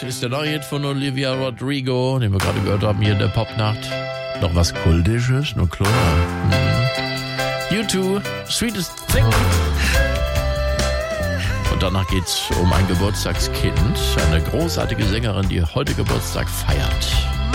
ist der neue Hit von Olivia Rodrigo, den wir gerade gehört haben hier in der Popnacht. Noch was Kultisches, nur klar. U2, Sweetest Thing. Und danach geht's um ein Geburtstagskind, eine großartige Sängerin, die heute Geburtstag feiert.